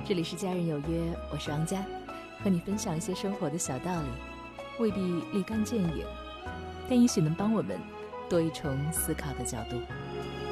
这里是家人有约，我是王佳，和你分享一些生活的小道理，未必立竿见影，但也许能帮我们多一重思考的角度。